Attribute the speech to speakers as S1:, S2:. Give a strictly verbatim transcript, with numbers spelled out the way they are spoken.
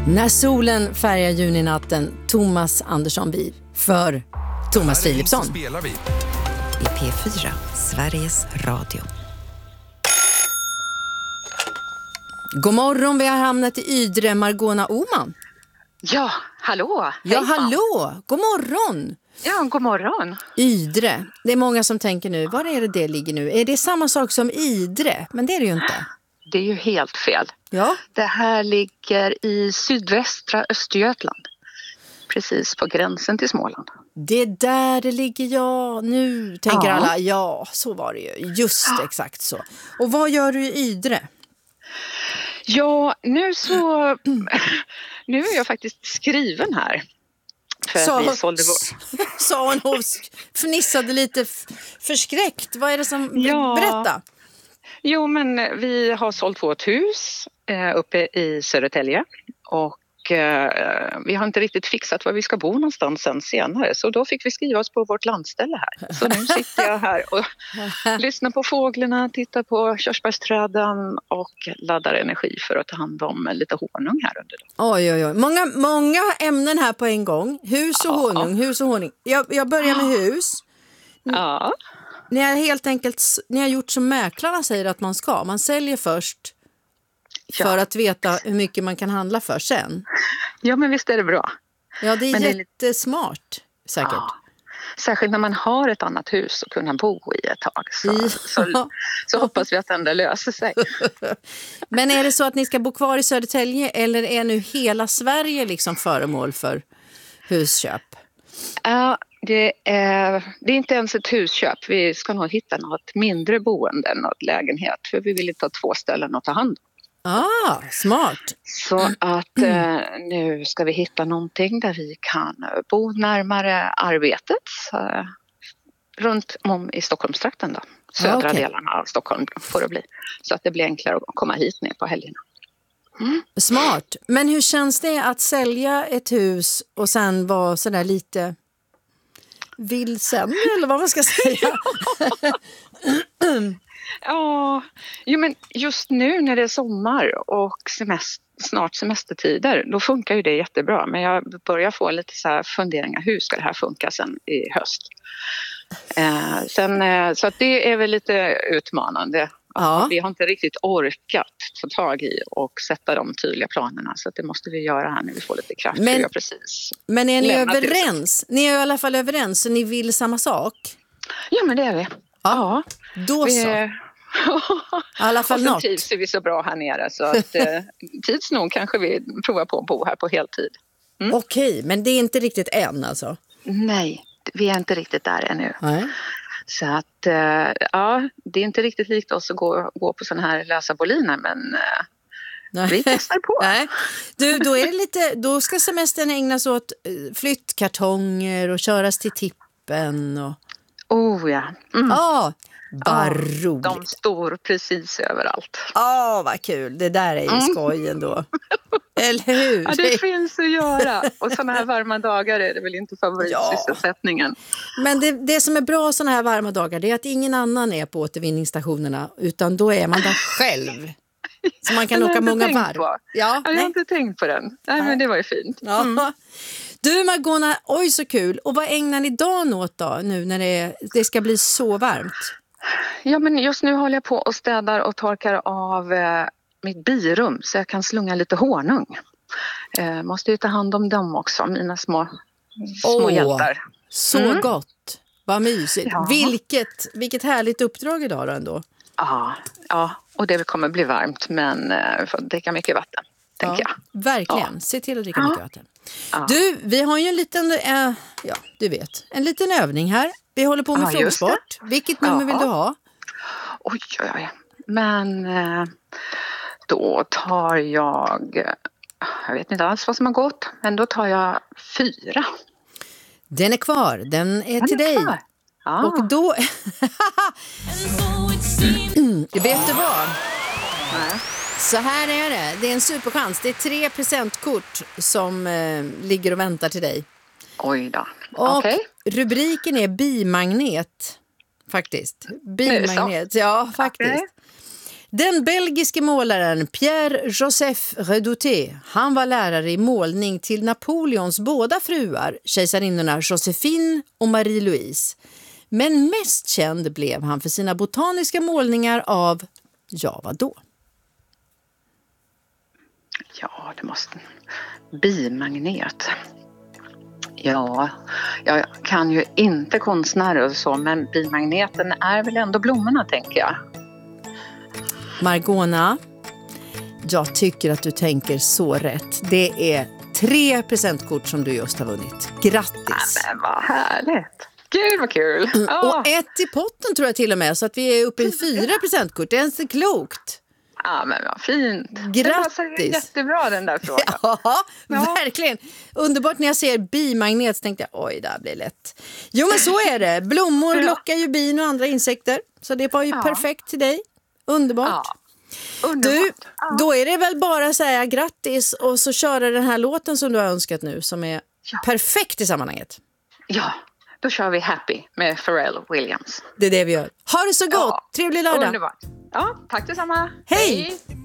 S1: När solen färgar juninatten, Thomas Andersson vi för Thomas Philipsson.
S2: Spelar vi.
S3: I P fyra, Sveriges Radio.
S1: God morgon, vi har hamnat i Ydre, Margona Oman.
S4: Ja, hallå.
S1: Ja,
S4: Hejsan.
S1: hallå. God morgon.
S4: Ja, god morgon.
S1: Ydre. Det är många som tänker nu, var är det det ligger nu? Är det samma sak som Idre? Men det är det ju inte.
S4: Det är ju helt fel.
S1: Ja.
S4: Det här ligger i sydvästra Östergötland. Precis på gränsen till Småland.
S1: Det är där det ligger, ja. Nu tänker
S4: Ja.
S1: alla, ja, så var det ju. Just exakt så. Och vad gör du i Ydre?
S4: Ja, nu så... nu är jag faktiskt skriven här. För
S1: Sa-
S4: att vi sålde vår...
S1: Sa hon och fnissade lite f- förskräckt. Vad är det som...
S4: Ja.
S1: Berätta.
S4: Jo, men vi har sålt vårt hus eh, uppe i Södertälje. Och eh, vi har inte riktigt fixat var vi ska bo någonstans sen senare. Så då fick vi skriva oss på vårt landställe här. Så nu sitter jag här och lyssnar på fåglarna, tittar på körsbärsträden och laddar energi för att ta hand om lite honung här under dagen.
S1: Oj, oj, oj. Många, många ämnen här på en gång. Hus och
S4: Ja.
S1: honung, hus och honung. Jag, jag börjar med hus.
S4: Ja.
S1: Ni har helt enkelt ni har gjort som mäklarna säger att man ska. Man säljer först
S4: Ja.
S1: för att veta hur mycket man kan handla för sen.
S4: ja, men visst är det bra.
S1: Ja, det är
S4: Men det är lite-
S1: jättesmart säkert.
S4: Ja. Särskilt när man har ett annat hus att kunna bo i ett tag. Så,
S1: Ja.
S4: så, så hoppas vi att den där löser sig.
S1: Men är det så att ni ska bo kvar i Södertälje eller är nu hela Sverige liksom föremål för husköp?
S4: Ja, det är, det är inte ens ett husköp. Vi ska nog hitta något mindre boende än något lägenhet. För vi vill inte ha två ställen att ta hand om.
S1: Ah, smart.
S4: Så att eh, nu ska vi hitta någonting där vi kan bo närmare arbetet. Eh, runt om i Stockholmstrakten då. Södra
S1: okej.
S4: delarna av Stockholm får det bli. Så att det blir enklare att komma hit ner på helgerna.
S1: Smart. Men hur känns det att sälja ett hus och sen vara sådär lite vilsen eller vad man ska säga?
S4: Ja, jo, men just nu när det är sommar och semester, snart semestertider, då funkar ju det jättebra. Men jag börjar få lite så här funderingar, hur ska det här funka sen i höst? Eh, sen, eh, så att det är väl lite utmanande.
S1: Ja.
S4: Vi har inte riktigt orkat ta tag i och sätta de tydliga planerna. Så att det måste vi göra här när vi får lite kraft.
S1: Men-
S4: Men, precis.
S1: Men är ni
S4: Lämna till
S1: överens? Ni är i alla fall överens så ni vill samma sak?
S4: Ja, men det är vi. Ja.
S1: Då
S4: vi
S1: så.
S4: är-
S1: I alla fall
S4: och sen
S1: något.
S4: trivs vi så bra här nere så att eh, tids nog kanske vi provar på att bo här på heltid. Mm.
S1: Okej, men det är inte riktigt än alltså?
S4: Nej, vi är inte riktigt där ännu.
S1: Nej.
S4: Så att eh, ja, det är inte riktigt likt oss att gå, gå på sådana här lösa boliner, men eh,
S1: Nej.
S4: vi testar på.
S1: Nej. Du, då, är det lite, då ska semestern ägnas åt eh, flyttkartonger och köras till tippen. Och...
S4: Oh ja. Mm.
S1: Ja, vad
S4: Ja,
S1: roligt.
S4: de står precis överallt.
S1: Ja, vad kul. Det där är ju skoj ändå. Eller hur?
S4: Ja, det finns att göra. Och sådana här varma dagar är det väl inte favoritsysselsättningen.
S1: Men det, det som är bra såna här varma dagar det är att ingen annan är på återvinningsstationerna utan då är man där själv. Så man kan
S4: Den har
S1: åka
S4: jag inte
S1: många
S4: tänkt
S1: varv.
S4: på.
S1: Ja,
S4: Ja, jag
S1: nej.
S4: har inte tänkt på den. Nej, men det var ju fint.
S1: Ja.
S4: Mm.
S1: Du Margona, oj så kul. Och vad ägnar ni dagen åt då nu när det, det ska bli så varmt?
S4: Ja, men just nu håller jag på och städar och torkar av eh, mitt birum så jag kan slunga lite honung. Eh, måste ju ta hand om dem också, mina små, små
S1: Åh,
S4: hjältar.
S1: Så
S4: Mm.
S1: gott. Vad mysigt.
S4: Ja.
S1: Vilket, vilket härligt uppdrag idag då ändå.
S4: Ja, ja, och det kommer bli varmt men eh, vi får dricka mycket vatten, tänker
S1: Ja,
S4: jag.
S1: verkligen. Se till att dricka
S4: Ja.
S1: mycket vatten.
S4: Ja.
S1: Du, vi har ju en liten, eh, ja du vet, en liten övning här. Vi håller på med
S4: Ja, just
S1: frågesport. Vilket nummer
S4: Ja.
S1: vill du ha?
S4: Oj, oj, oj. Men eh, då tar jag, jag vet inte alls vad som har gått, men då tar jag fyra.
S1: Den är kvar. Den är till
S4: Den är
S1: dig.
S4: kvar. Ja.
S1: Och då... Vet du vad?
S4: Nej.
S1: Så här är det. Det är en superchans. Det är tre presentkort som eh, ligger och väntar till dig.
S4: Oj då.
S1: Och
S4: Okej.
S1: rubriken är bimagnet. Faktiskt.
S4: det så?
S1: Bimagnet. Ja, faktiskt.
S4: Okej.
S1: Den belgiske målaren Pierre-Joseph Redouté, han var lärare i målning till Napoleons båda fruar, kejsarinnorna Joséphine och Marie-Louise. Men mest känd blev han för sina botaniska målningar av, ja vad då?
S4: Ja, det måste... Bimagnet. Ja, jag kan ju inte konstnärer och så, men bimagneten är väl ändå blommorna, tänker jag.
S1: Margona, jag tycker att du tänker så rätt. Det är tre presentkort som du just har vunnit. Grattis!
S4: Ja, men vad härligt! Gud vad kul!
S1: Mm, och ett i potten tror jag till och med, så att vi är uppe i fyra presentkort. Det är inte klokt.
S4: Ja, men vad fint.
S1: Grattis!
S4: Jättebra den där frågan.
S1: Ja,
S4: ja,
S1: verkligen. Underbart när jag ser bimagnet så tänkte jag, oj, det här blir lätt. Jo, men så är det. Blommor ja. lockar ju bin och andra insekter. Så det var ju ja. perfekt till dig. Underbart.
S4: Ja. Underbart.
S1: Du,
S4: ja.
S1: då är det väl bara att säga grattis och så köra den här låten som du har önskat nu, som är ja. perfekt i sammanhanget.
S4: Ja, då kör vi Happy med Pharrell Williams.
S1: Det är det vi gör. Ha det så gott. Ja. Trevlig lördag.
S4: Underbart. Ja, tack detsamma.
S1: Hej!
S4: Hej.